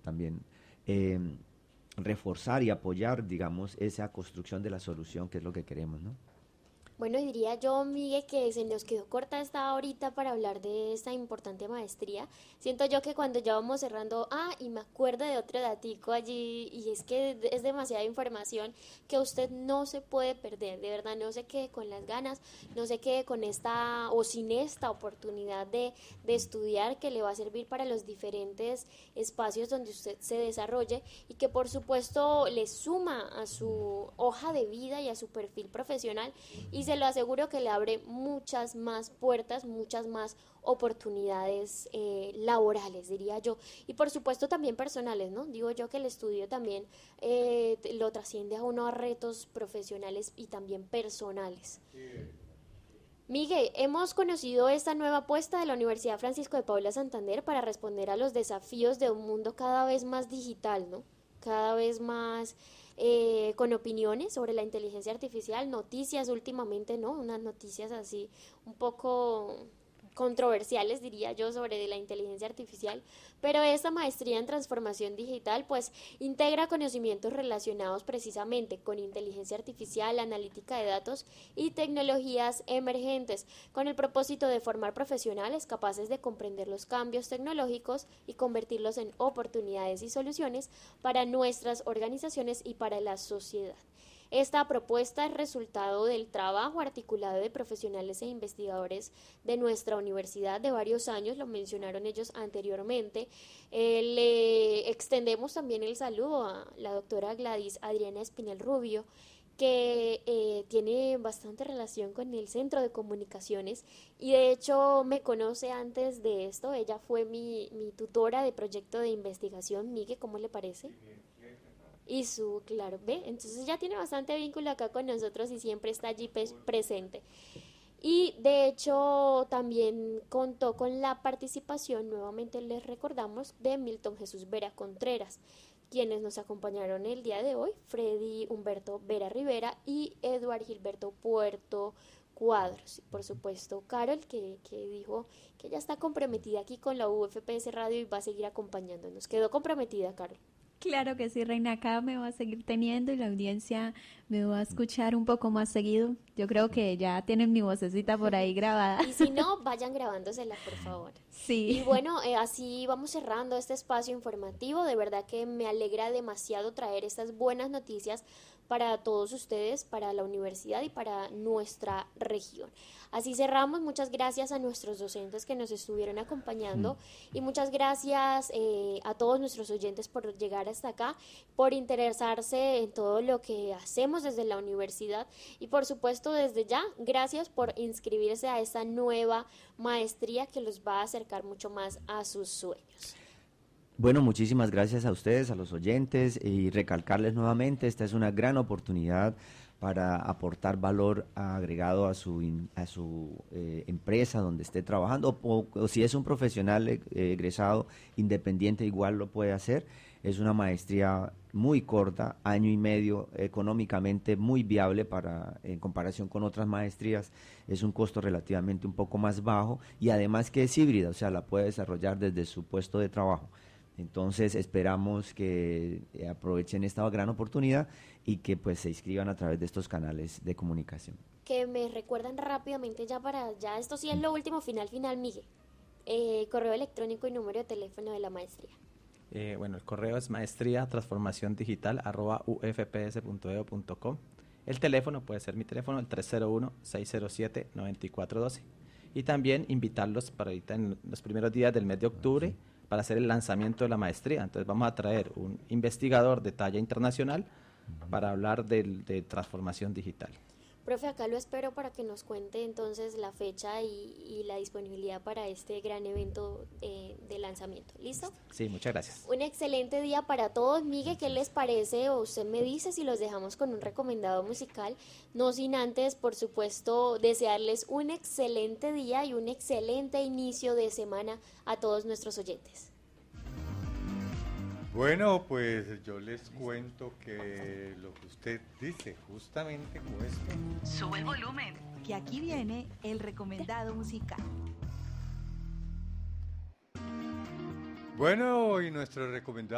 también reforzar y apoyar, digamos, esa construcción de la solución, que es lo que queremos, ¿no? Bueno, diría yo, Miguel, que se nos quedó corta esta horita para hablar de esta importante maestría. Siento yo que cuando ya vamos cerrando, y me acuerdo de otro datico allí, y es que es demasiada información que usted no se puede perder, de verdad, no se quede con las ganas, no se quede con esta o sin esta oportunidad de estudiar que le va a servir para los diferentes espacios donde usted se desarrolle y que por supuesto le suma a su hoja de vida y a su perfil profesional y se lo aseguro que le abre muchas más puertas, muchas más oportunidades laborales, diría yo, y por supuesto también personales, ¿no? Digo yo que el estudio también lo trasciende a uno a retos profesionales y también personales. Miguel, hemos conocido esta nueva apuesta de la Universidad Francisco de Paula Santander para responder a los desafíos de un mundo cada vez más digital, ¿no? Cada vez más con opiniones sobre la inteligencia artificial, noticias últimamente, ¿no? Unas noticias así un poco controversiales, diría yo, sobre la inteligencia artificial, pero esta maestría en transformación digital pues integra conocimientos relacionados precisamente con inteligencia artificial, analítica de datos y tecnologías emergentes, con el propósito de formar profesionales capaces de comprender los cambios tecnológicos y convertirlos en oportunidades y soluciones para nuestras organizaciones y para la sociedad. Esta propuesta es resultado del trabajo articulado de profesionales e investigadores de nuestra universidad de varios años, lo mencionaron ellos anteriormente. Le extendemos también el saludo a la doctora Gladys Adriana Espinel Rubio, que tiene bastante relación con el Centro de Comunicaciones y de hecho me conoce antes de esto. Ella fue mi tutora de proyecto de investigación. Miguel, ¿cómo le parece? Y su, claro, ve, entonces ya tiene bastante vínculo acá con nosotros y siempre está allí presente. Y de hecho también contó con la participación, nuevamente les recordamos, de Milton Jesús Vera Contreras, quienes nos acompañaron el día de hoy, Freddy Humberto Vera Rivera y Eduard Gilberto Puerto Cuadros. Por supuesto, Carol, que dijo que ya está comprometida aquí con la UFPS Radio y va a seguir acompañándonos. Quedó comprometida, Carol. Claro que sí, Reina, acá me va a seguir teniendo y la audiencia me va a escuchar un poco más seguido. Yo creo que ya tienen mi vocecita por ahí grabada. Y si no, vayan grabándosela, por favor. Sí. Y bueno, así vamos cerrando este espacio informativo. De verdad que me alegra demasiado traer estas buenas noticias para todos ustedes, para la universidad y para nuestra región. Así cerramos. Muchas gracias a nuestros docentes que nos estuvieron acompañando y muchas gracias a todos nuestros oyentes por llegar hasta acá, por interesarse en todo lo que hacemos desde la universidad y por supuesto desde ya, gracias por inscribirse a esta nueva maestría que los va a acercar mucho más a sus sueños. Bueno, muchísimas gracias a ustedes, a los oyentes, y recalcarles nuevamente, esta es una gran oportunidad para aportar valor agregado a su empresa donde esté trabajando, o si es un profesional egresado independiente, igual lo puede hacer. Es una maestría muy corta, año y medio, económicamente muy viable en comparación con otras maestrías. Es un costo relativamente un poco más bajo y además que es híbrida, o sea, la puede desarrollar desde su puesto de trabajo. Entonces esperamos que aprovechen esta gran oportunidad y que pues se inscriban a través de estos canales de comunicación. Que me recuerdan rápidamente ya esto sí es lo último, final, Miguel. Correo electrónico y número de teléfono de la maestría. Bueno, el correo es maestría@ufps.edu.com. El teléfono puede ser mi teléfono, el 301-607-9412. Y también invitarlos para ahorita en los primeros días del mes de octubre para hacer el lanzamiento de la maestría. Entonces vamos a traer un investigador de talla internacional para hablar de transformación digital. Profe, acá lo espero para que nos cuente entonces la fecha y la disponibilidad para este gran evento de lanzamiento. ¿Listo? Sí, muchas gracias. Un excelente día para todos. Miguel, ¿qué les parece? O usted me dice si los dejamos con un recomendado musical. No sin antes, por supuesto, desearles un excelente día y un excelente inicio de semana a todos nuestros oyentes. Bueno, pues yo les cuento que lo que usted dice, justamente con esto. Sube el volumen, que aquí viene el recomendado musical. Bueno, y nuestro recomendado